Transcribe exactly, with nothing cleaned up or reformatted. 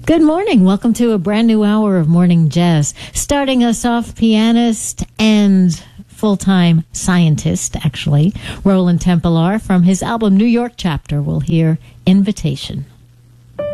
Good morning. Welcome to a brand new hour of Morning Jazz. Starting us off, pianist and full-time scientist, actually, Roland Tempelar. From his album New York Chapter, we'll hear Invitation.